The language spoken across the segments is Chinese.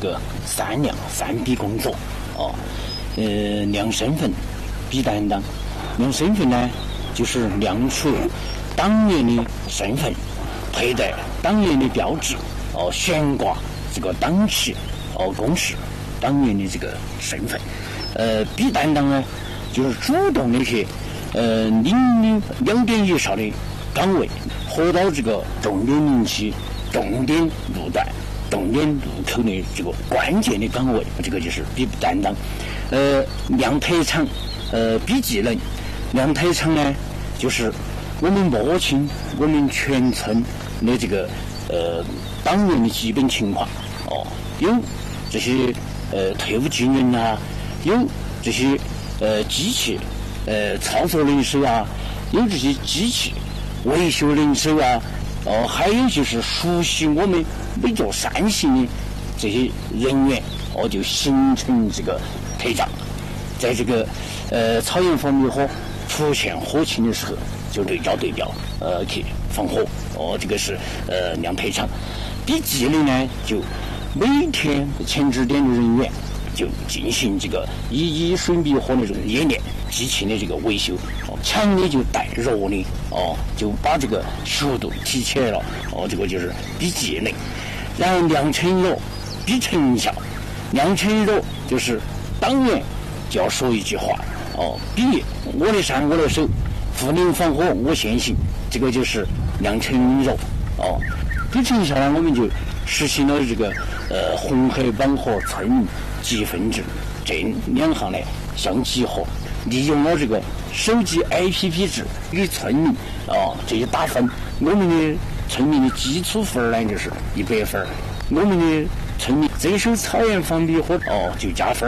个3量3比工作量身份比担当。量身份呢，就是量出党员的身份，佩戴党员的标志悬挂这个党旗公示党员的这个身份。比担当呢，就是主动的去领领2点以上的岗位，活到这个重点林区、重点路段、重点路口的这个关键的岗位，这个就是比担当。量特长比技能。量特长呢，就是我们摸清我们全村的这个党员的基本情况有这些退伍军人啊，有这些机器操作人手啊，有这些机器维修人手啊，还有就是熟悉我们每座山形的这些人员就形成这个特长。在这个草原防灭火出现火情的时候，就对焦去防火这个是量特长。比技能呢，就每天前置点的人员就进行这个以水灭火的这种演练，机器的这个维修，强的就带弱的就把这个速度提起来了这个就是比技能。然后量成弱比成效。量成弱就是党员就要说一句话比我的山我的手，护林防火我先行，这个就是量成弱比成效呢，我们就实行了这个红黑帮和村民积分制这2项呢相结合，利用了这个手机 APP 制与村民这些打分。我们的村民的基础分呢就是100分，我们的村民这手草原防灭火就加分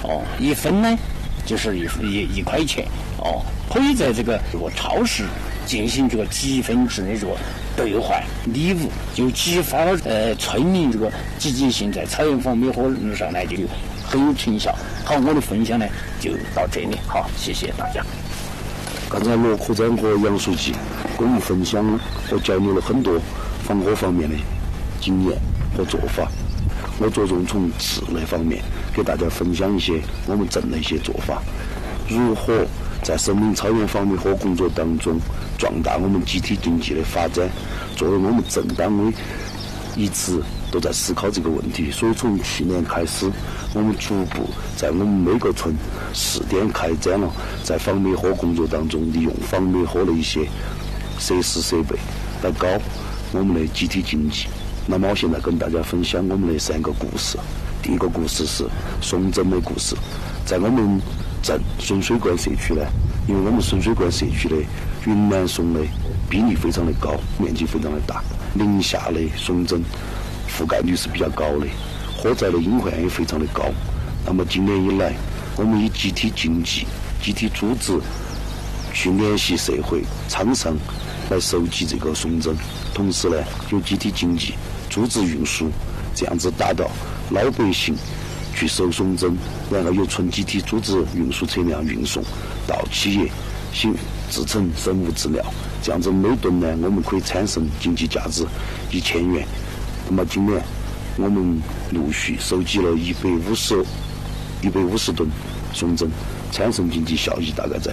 1分呢就是1块钱可以在这个超市进行这个积分制的这个兑换礼物，就激发了村民这个积极性，在草原防灭火上呢就很有成效。好，我的分享呢就到这里，好，谢谢大家。 刚才罗科长和杨书记跟我们分享和交流了很多防火方面的经验和做法，我着重从治那方面给大家分享一些我们镇的一些做法，如何在森林草原防灭火工作当中壮大我们集体经济的发展。作为我们镇单位一直都在思考这个问题，所以从去年开始，我们逐步在我们每个村试点开展了在防灭火工作当中利用防灭火的一些设施设备来搞我们的集体经济。那么我现在跟大家分享我们的3个故事。第一个故事是松针的故事。在我们镇顺水关社区呢，因为我们顺水关社区的云南松的比例非常的高，面积非常的大，林下的松针覆盖率是比较高的，火灾的隐患也非常的高。那么今年以来，我们以集体经济、集体组织去联系社会厂商来收集这个松针，同时呢，有集体经济组织运输，这样子达到老百姓去收松针，然后由村集体组织运输车辆运送到企业制成生物质料，这样子每吨呢我们可以产生经济价值1000元。那么今年我们陆续收集了150吨松针，产生经济效益大概在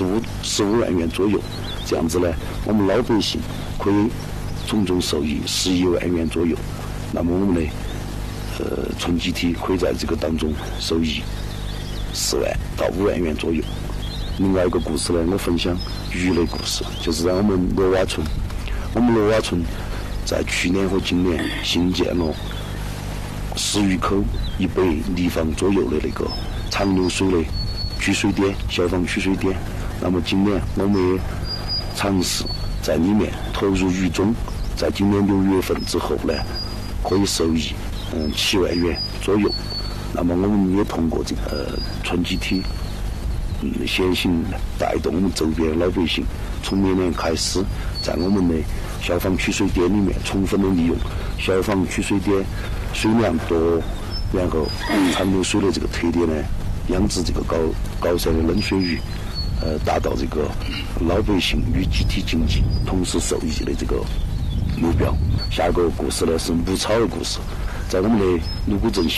15万元左右。这样子呢，我们老百姓可以从中受益11万元左右。那么我们的村集体可以在这个当中受益4万到5万元左右。另外一个故事呢，我分享鱼的故事，就是在我们罗瓦村。我们罗瓦村在去年和今年新建了10余口100立方左右的那个长流水的取水点，消防取水点。那么今年我们也尝试在里面投入鱼种，在今年6月份之后呢，可以收益7万元左右。那么我们也通过这个村集体先行带动我们周边老百姓，从明年开始，在我们的消防取水点里面充分的利用消防取水点水量多，然后长流水的这个特点呢，养殖这个高山的冷水鱼，达到这个老百姓与集体经济同时受益的这个目标。下一个故事呢是牧草的故事。在我们的芦谷镇西